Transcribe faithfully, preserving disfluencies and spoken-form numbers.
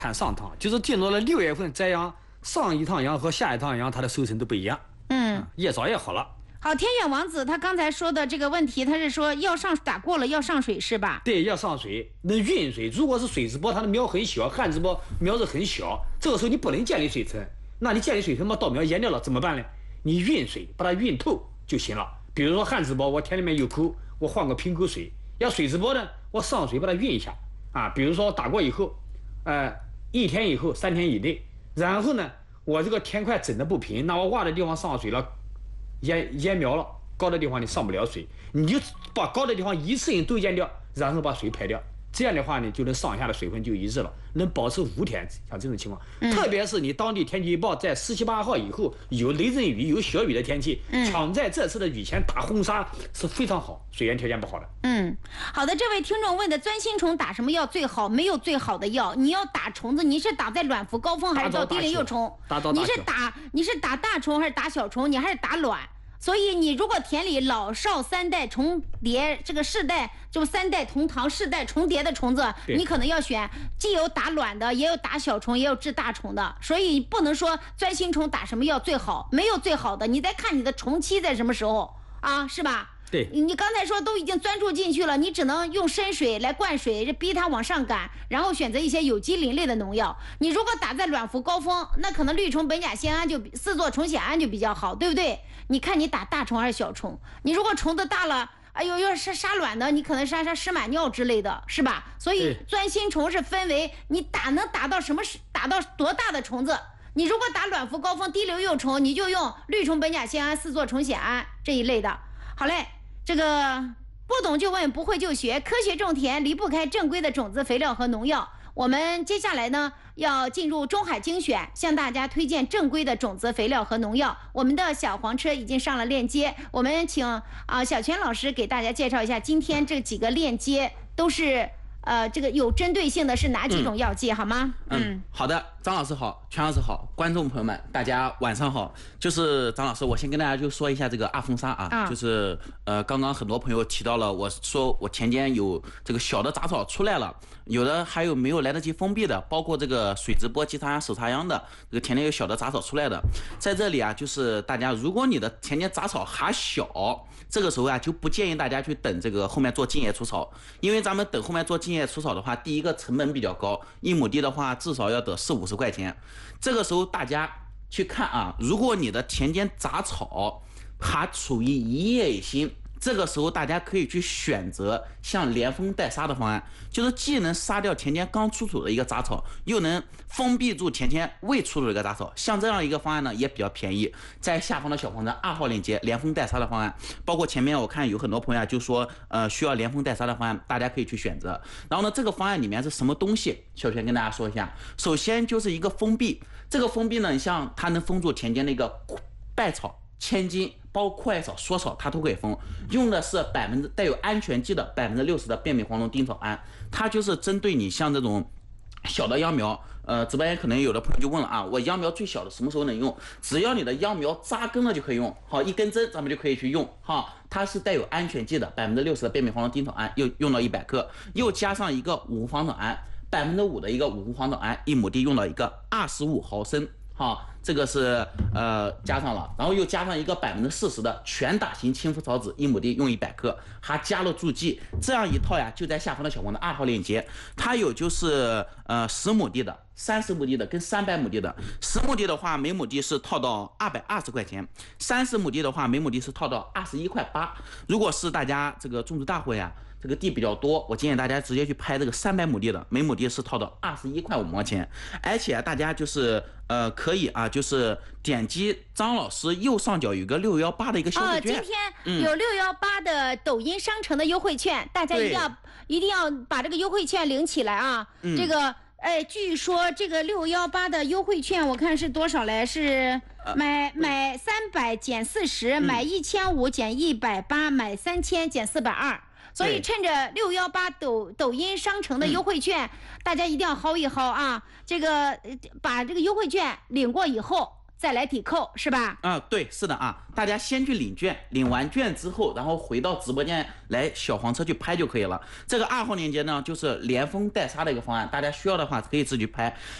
看上趟，就是进入了六月份摘阳，上一趟阳和下一趟阳它的收成都不一样。 嗯， 越早越好了。 好，天选王子他刚才说的这个问题，他是说要上打过了要上水是吧？ 对，要上水，能运水。如果是水直播，它的苗很小，旱直播苗子很小，这个时候你不能建立水层，那你建立水层嘛，稻苗淹掉了怎么办呢？你运水把它运透就行了。比如说旱直播，我田里面有沟，我换个平沟水；要水直播呢，我上水把它运一下啊。比如说打过以后，呃，一天以后，三天以内，然后呢，我这个田块整的不平，那我洼的地方上水了，淹淹苗了，高的地方你上不了水，你就把高的地方一次性都淹掉，然后把水排掉。这样的话呢，就能上下的水分就一致了，能保持无天。像这种情况，嗯、特别是你当地天气预报在十七八号以后有雷阵雨、有小雨的天气，嗯、抢在这次的雨前打红沙是非常好，水源条件不好的。 嗯，好的，这位听众问的钻心虫打什么药最好？没有最好的药，你要打虫子，你是打在卵伏高峰还是到低龄幼虫？你是打你是打大虫还是打小虫？你还是打卵？所以你如果田里老少三代重叠，这个世代就三代同堂世代重叠的虫子，你可能要选既有打卵的，也有打小虫，也有治大虫的。所以不能说钻心虫打什么药最好，没有最好的，你再看你的虫期在什么时候啊，是吧？ 对， 你刚才说都已经钻注进去了，你只能用深水来灌水，逼它往上赶，然后选择一些有机磷类的农药。你如果打在卵伏高峰，那可能绿虫苯甲酰胺就四唑虫酰胺就比较好，对不对？你看你打大虫还是小虫？你如果虫子大了，哎呦，要是杀卵的，你可能杀杀湿螨尿之类的，是吧？所以钻心虫是分为你打能打到什么，打到多大的虫子。你如果打卵伏高峰低龄幼虫，你就用绿虫苯甲酰胺、四唑虫酰胺这一类的。好嘞。这个不懂就问，不会就学，科学种田离不开正规的种子、肥料和农药。我们接下来呢要进入中海精选，向大家推荐正规的种子、肥料和农药。我们的小黄车已经上了链接，我们请啊、呃、小泉老师给大家介绍一下，今天这几个链接都是呃这个有针对性的，是哪几种药剂、嗯、好吗？ 嗯，好的，张老师好，全老师好，观众朋友们大家晚上好。就是张老师，我先跟大家就说一下这个阿峰沙啊，啊就是呃刚刚很多朋友提到了，我说我田间有这个小的杂草出来了，有的还有没有来得及封闭的，包括这个水直播、基插秧、手插秧的，这个田间有小的杂草出来的，在这里啊，就是大家如果你的田间杂草还小，这个时候啊就不建议大家去等这个后面做茎叶除草，因为咱们等后面做茎叶除草的话，第一个成本比较高，一亩地的话至少要得四五十块钱，这个时候大家去看啊，如果你的田间杂草还处于一叶一新，这个时候大家可以去选择像连封带杀的方案，就是既能杀掉田间刚出土的一个杂草，又能封闭住田间未出土的一个杂草。像这样一个方案呢，也比较便宜，在下方的小黄车二号链接连封带杀的方案，包括前面我看有很多朋友就说，呃，需要连封带杀的方案，大家可以去选择。然后呢，这个方案里面是什么东西？小泉跟大家说一下。首先就是一个封闭，这个封闭呢，像它能封住田间的一个败草、千金，包括快草、缩草，它都可以封。用的是百分之带有安全剂的百分之六十的变美黄龙丁草胺，它就是针对你像这种小的秧苗。呃，直播间可能有的朋友就问了啊，我秧苗最小的什么时候能用？只要你的秧苗扎根了就可以用。好，一根针咱们就可以去用。哈，它是带有安全剂的百分之六十的变美黄龙丁草胺，又用到一百克，又加上一个五磺藻胺，百分之五的一个五磺藻胺，一亩地用到一个二十五毫升。好，这个是呃加上了，然后又加上一个百分之四十的全打型青肤草籽，一亩地用一百克，还加了助剂，这样一套呀，就在下方的小黄的二号链接，它有就是呃十亩地的、三十亩地的跟三百亩地的，十亩地的话每亩地是套到二百二十块钱，三十亩地的话每亩地是套到二十一块八。如果是大家这个种植大户呀，这个地比较多，我建议大家直接去拍这个三百亩地的，每亩地是套到二十一块五毛钱，而且大家就是呃可以啊，就是点击张老师右上角有个六幺八的一个消费券， 哦，今天有六幺八的抖音商城的优惠券，嗯、大家一定要一定要把这个优惠券领起来啊！嗯、这个哎，据说这个六幺八的优惠券，我看是多少来？是买买三百减四十，买一千五减一百八，买三千减四百二。所以趁着六幺八抖抖音商城的优惠券，嗯、大家一定要薅一薅啊！这个把这个优惠券领过以后， 再来抵扣，是吧？ 啊，对，是的啊，大家先去领券，领完券之后，然后回到直播间来小黄车去拍就可以了。这个二号链接呢，就是连封带杀的一个方案，大家需要的话可以自己拍。